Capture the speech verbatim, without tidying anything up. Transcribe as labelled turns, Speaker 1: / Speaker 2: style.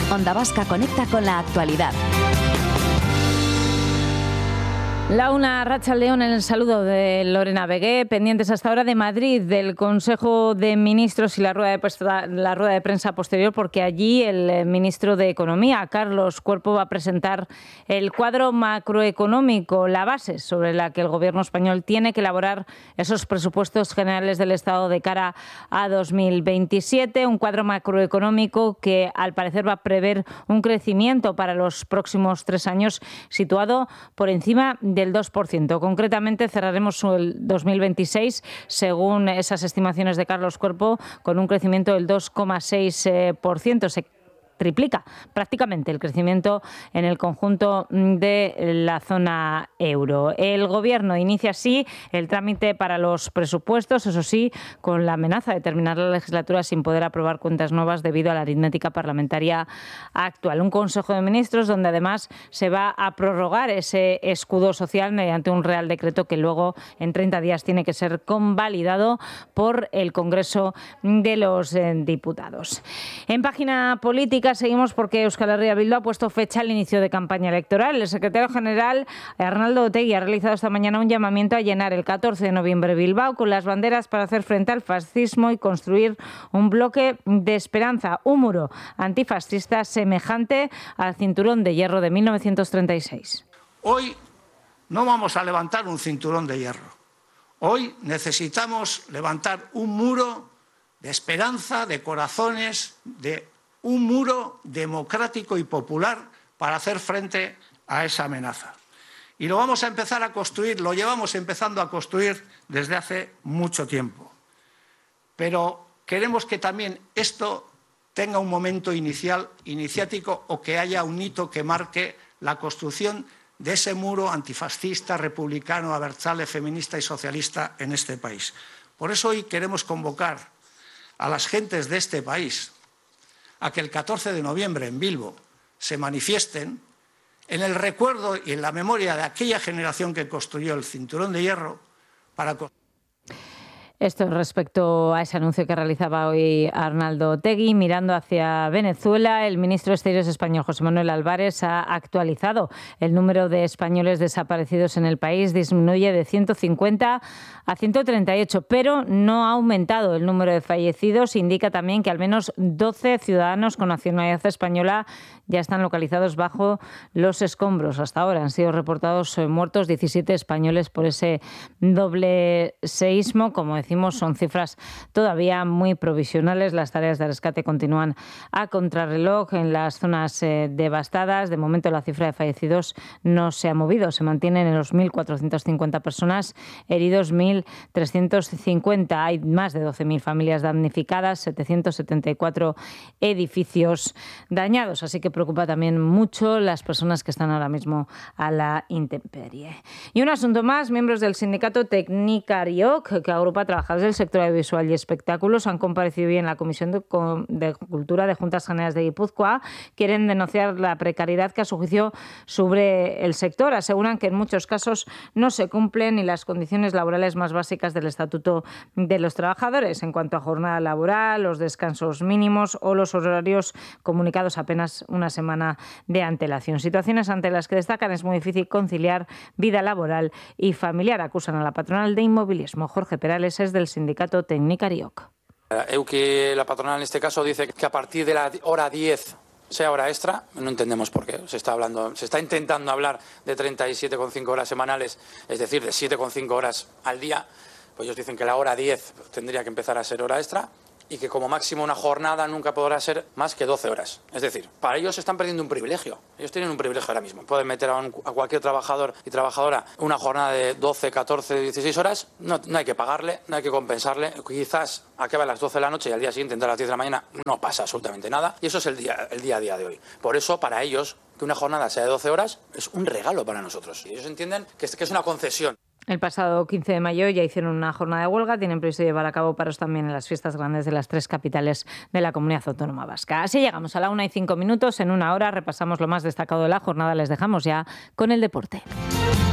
Speaker 1: Onda Vasca conecta con la actualidad.
Speaker 2: La una, Arratsaldeon, en el saludo de Lorena Begué, pendientes hasta ahora de Madrid, del Consejo de Ministros y la rueda de, la rueda de prensa posterior, porque allí el ministro de Economía, Carlos Cuerpo, va a presentar el cuadro macroeconómico, la base sobre la que el Gobierno español tiene que elaborar esos presupuestos generales del Estado de cara a dos mil veintisiete, un cuadro macroeconómico que al parecer va a prever un crecimiento para los próximos tres años situado por encima de del dos por ciento. Concretamente, cerraremos el dos mil veintiséis, según esas estimaciones de Carlos Cuerpo, con un crecimiento del dos coma seis por ciento. Se triplica prácticamente el crecimiento en el conjunto de la zona euro. El Gobierno inicia así el trámite para los presupuestos, eso sí, con la amenaza de terminar la legislatura sin poder aprobar cuentas nuevas debido a la aritmética parlamentaria actual. Un Consejo de Ministros donde además se va a prorrogar ese escudo social mediante un Real Decreto que luego en treinta días tiene que ser convalidado por el Congreso de los Diputados. En página política seguimos porque Euskal Herria Bildu ha puesto fecha al inicio de campaña electoral. El secretario general, Arnaldo Otegi, ha realizado esta mañana un llamamiento a llenar el catorce de noviembre Bilbao con las banderas para hacer frente al fascismo y construir un bloque de esperanza, un muro antifascista semejante al cinturón de hierro de mil novecientos treinta y seis.
Speaker 3: Hoy no vamos a levantar un cinturón de hierro. Hoy necesitamos levantar un muro de esperanza, de corazones, de un muro democrático y popular para hacer frente a esa amenaza. Y lo vamos a empezar a construir, lo llevamos empezando a construir desde hace mucho tiempo. Pero queremos que también esto tenga un momento inicial, iniciático, o que haya un hito que marque la construcción de ese muro antifascista, republicano, abertzale, feminista y socialista en este país. Por eso hoy queremos convocar a las gentes de este país a que el catorce de noviembre en Bilbo se manifiesten en el recuerdo y en la memoria de aquella generación que construyó el cinturón de hierro para...
Speaker 2: Esto respecto a ese anuncio que realizaba hoy Arnaldo Otegi. Mirando hacia Venezuela, el ministro de Exteriores español, José Manuel Álvarez, ha actualizado el número de españoles desaparecidos en el país. Disminuye de ciento cincuenta a ciento treinta y ocho, pero no ha aumentado el número de fallecidos. Indica también que al menos doce ciudadanos con nacionalidad española ya están localizados bajo los escombros. Hasta ahora han sido reportados muertos diecisiete españoles por ese doble seísmo. Como decía, son cifras todavía muy provisionales. Las tareas de rescate continúan a contrarreloj en las zonas eh, devastadas. De momento la cifra de fallecidos no se ha movido. Se mantienen en los mil cuatrocientas cincuenta personas, heridos mil trescientos cincuenta. Hay más de doce mil familias damnificadas, setecientos setenta y cuatro edificios dañados. Así que preocupa también mucho las personas que están ahora mismo a la intemperie. Y un asunto más. Miembros del sindicato Tecnicariok, que agrupa trabajadores del sector audiovisual y espectáculos, han comparecido hoy en la Comisión de, de Cultura de Juntas Generales de Guipúzcoa. Quieren denunciar la precariedad que a su juicio sobre el sector. Aseguran que en muchos casos no se cumplen ni las condiciones laborales más básicas del Estatuto de los Trabajadores en cuanto a jornada laboral, los descansos mínimos o los horarios comunicados apenas una semana de antelación. Situaciones ante las que destacan es muy difícil conciliar vida laboral y familiar. Acusan a la patronal de inmovilismo. Jorge Perales es del sindicato Tecnicariok.
Speaker 4: Euki, la patronal en este caso, dice que a partir de la hora diez sea hora extra. No entendemos por qué. Se está hablando, se está intentando hablar de treinta y siete coma cinco horas semanales, es decir, de siete coma cinco horas al día. Pues ellos dicen que la hora diez tendría que empezar a ser hora extra y que como máximo una jornada nunca podrá ser más que doce horas. Es decir, para ellos están perdiendo un privilegio. Ellos tienen un privilegio ahora mismo. Pueden meter a, un, a cualquier trabajador y trabajadora una jornada de doce, catorce, dieciséis horas. No, no hay que pagarle, no hay que compensarle. Quizás acabe a las doce de la noche y al día siguiente, a las diez de la mañana, no pasa absolutamente nada. Y eso es el día, el día a día de hoy. Por eso, para ellos, que una jornada sea de doce horas es un regalo para nosotros. Y ellos entienden que es, que es una concesión.
Speaker 2: El pasado quince de mayo ya hicieron una jornada de huelga. Tienen previsto llevar a cabo paros también en las fiestas grandes de las tres capitales de la Comunidad Autónoma Vasca. Así llegamos a la una y cinco minutos. En una hora repasamos lo más destacado de la jornada. Les dejamos ya con el deporte.